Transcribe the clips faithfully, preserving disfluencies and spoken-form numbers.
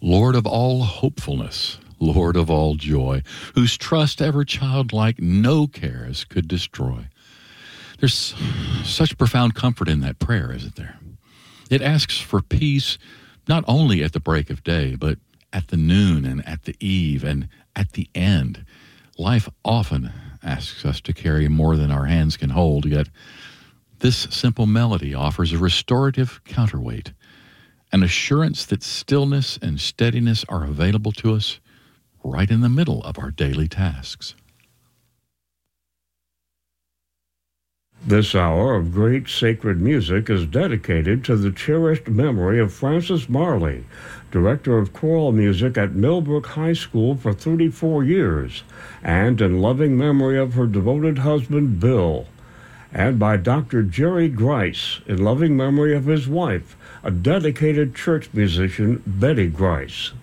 Lord of all hopefulness, Lord of all joy, whose trust ever childlike no cares could destroy. There's such profound comfort in that prayer, isn't there? It asks for peace not only at the break of day, but at the noon and at the eve and at the end. Life often asks us to carry more than our hands can hold, yet this simple melody offers a restorative counterweight, an assurance that stillness and steadiness are available to us right in the middle of our daily tasks. This hour of great sacred music is dedicated to the cherished memory of Frances Marley, Director of Choral Music at Millbrook High School for thirty-four years, and in loving memory of her devoted husband, Bill, and by Doctor Jerry Grice, in loving memory of his wife, a dedicated church musician, Betty Grice.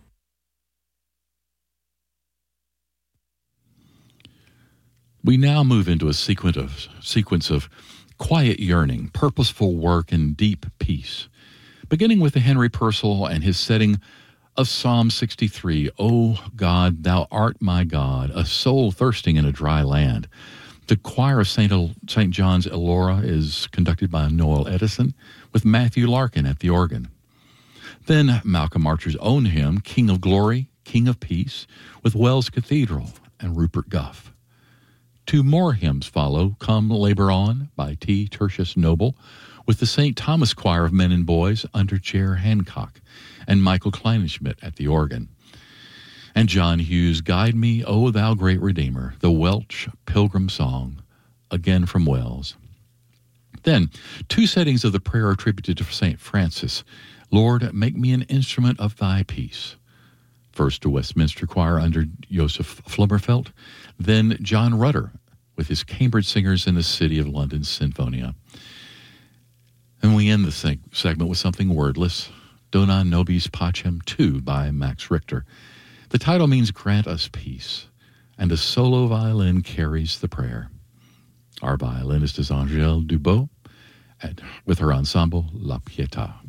We now move into a sequence of, sequence of quiet yearning, purposeful work, and deep peace, beginning with the Henry Purcell and his setting of Psalm sixty-three, O God, thou art my God, a soul thirsting in a dry land. The choir of Saint El- Saint John's Elora is conducted by Noel Edison, with Matthew Larkin at the organ. Then Malcolm Archer's own hymn, King of Glory, King of Peace, with Wells Cathedral and Rupert Guff. Two more hymns follow, Come Labor On by T. Tertius Noble, with the Saint Thomas Choir of Men and Boys under Chair Hancock, and Michael Kleinschmidt at the organ. And John Hughes' Guide Me, O Thou Great Redeemer, the Welsh Pilgrim Song, again from Wells. Then, two settings of the prayer attributed to Saint Francis, Lord, make me an instrument of thy peace. First to Westminster Choir under Joseph Flummerfelt, then John Rutter with his Cambridge Singers in the City of London Sinfonia. And we end the seg- segment with something wordless, Dona Nobis Pacem two by Max Richter. The title means grant us peace, and a solo violin carries the prayer. Our violinist is Angèle Dubois, and with her ensemble La Pietà.